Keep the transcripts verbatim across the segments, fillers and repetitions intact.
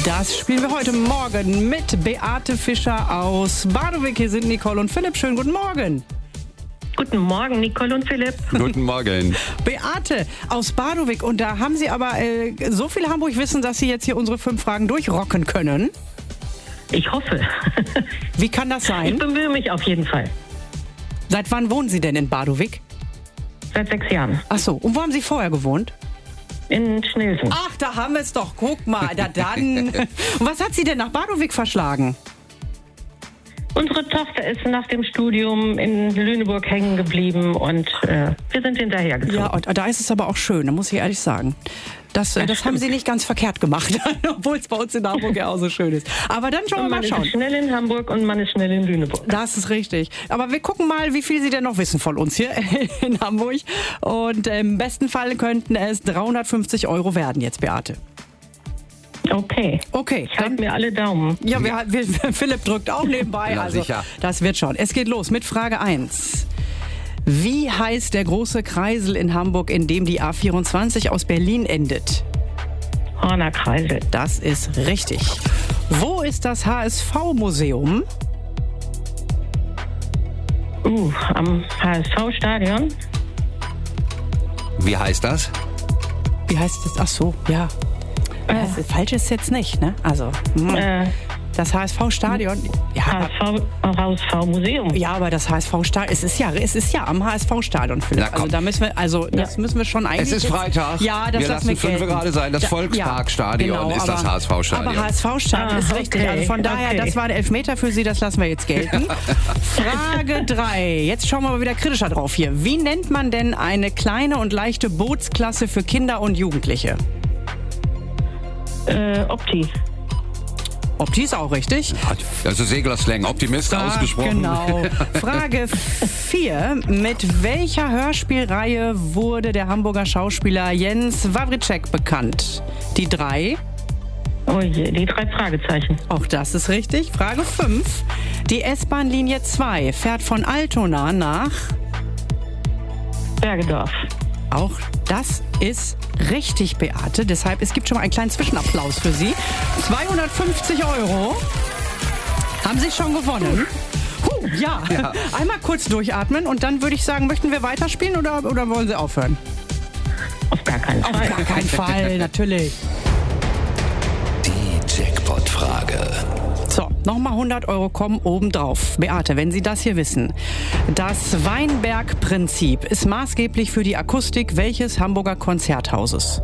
Das spielen wir heute Morgen mit Beate Fischer aus Badowig. Hier sind Nicole und Philipp. Schönen guten Morgen. Guten Morgen, Nicole und Philipp. Guten Morgen. Beate aus Badowig. Und da haben Sie aber äh, so viel Hamburg-Wissen, dass Sie jetzt hier unsere fünf Fragen durchrocken können. Ich hoffe. Wie kann das sein? Ich bemühe mich auf jeden Fall. Seit wann wohnen Sie denn in Badowig? Seit sechs Jahren. Ach so. Und wo haben Sie vorher gewohnt? In Schnilsen. Ach, da haben wir es doch. Guck mal, da dann. Und was hat Sie denn nach Badowig verschlagen? Unsere Tochter ist nach dem Studium in Lüneburg hängen geblieben und äh, wir sind hinterhergezogen. Ja, und da ist es aber auch schön, da muss ich ehrlich sagen. Das, das, das haben Sie nicht ganz verkehrt gemacht, obwohl es bei uns in Hamburg ja auch so schön ist. Aber dann schauen wir mal schauen. Man ist schnell in Hamburg und man ist schnell in Lüneburg. Das ist richtig. Aber wir gucken mal, wie viel Sie denn noch wissen von uns hier in Hamburg. Und im besten Fall könnten es dreihundertfünfzig Euro werden jetzt, Beate. Okay. Okay. Ich halte mir alle Daumen. Ja, wir, wir, Philipp drückt auch nebenbei. Na, also sicher. Das wird schon. Es geht los mit Frage eins. Wie heißt der große Kreisel in Hamburg, in dem die A vierundzwanzig aus Berlin endet? Horner Kreisel. Das ist richtig. Wo ist das H S V-Museum? Uh, am H S V-Stadion. Wie heißt das? Wie heißt das? Ach so, ja. Das ist, falsch ist jetzt nicht, ne? Also, hm. Äh, das H S V-Stadion. Ja, H S V, H S V-Museum. ja, aber das H S V-Stadion, es ist ja, es ist ja am H S V-Stadion, Philipp. Na, komm. Also da müssen wir, also das Ja. müssen wir schon eigentlich. Es ist jetzt- Freitag. Ja, das wir lassen wir lassen fünf gelten. gerade sein. Das Da- Volksparkstadion ja, genau, ist das aber- H S V-Stadion. Aber H S V-Stadion Ah, ist richtig. okay, Also von daher, okay. das war ein Elfmeter für Sie, das lassen wir jetzt gelten. Frage drei. Jetzt schauen wir mal wieder kritischer drauf hier. Wie nennt man denn eine kleine und leichte Bootsklasse für Kinder und Jugendliche? Äh, Opti. Opti ist auch richtig. Also Seglerslang, Optimist Ah, ausgesprochen. Genau. Frage vier. Mit welcher Hörspielreihe wurde der Hamburger Schauspieler Jens Wawrczyk bekannt? Die drei. Oh je, die drei Fragezeichen. Auch das ist richtig. Frage fünf. Die S-Bahn-Linie zwei fährt von Altona nach... Bergedorf. Auch das ist richtig, Beate. Deshalb, es gibt schon mal einen kleinen Zwischenapplaus für Sie. zweihundertfünfzig Euro haben Sie schon gewonnen. Huh, ja. Ja. Einmal kurz durchatmen und dann würde ich sagen, möchten wir weiterspielen oder, oder wollen Sie aufhören? Auf gar keinen Auf Fall. gar keinen Fall, natürlich. Die Jackpot-Frage. So, nochmal hundert Euro kommen obendrauf. Beate, wenn Sie das hier wissen. Das Weinberg-Prinzip ist maßgeblich für die Akustik welches Hamburger Konzerthauses?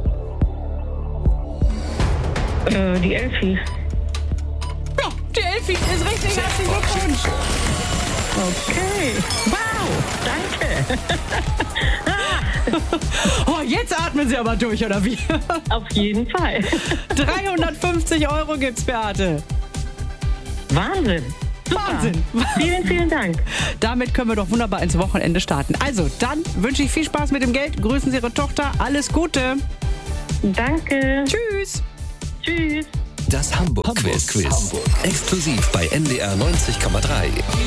Äh, die Elfi. Ja, die Elfi ist richtig. Herzlichen Glückwunsch. Okay. Wow, danke. Oh, jetzt atmen Sie aber durch, oder wie? Auf jeden Fall. dreihundertfünfzig Euro gibt's, Beate. Wahnsinn. Super. Wahnsinn. Vielen, vielen Dank. Damit können wir doch wunderbar ins Wochenende starten. Also, dann wünsche ich viel Spaß mit dem Geld. Grüßen Sie Ihre Tochter. Alles Gute. Danke. Tschüss. Tschüss. Das Hamburg-Quiz. Hamburg. Exklusiv bei N D R neunzig Komma drei.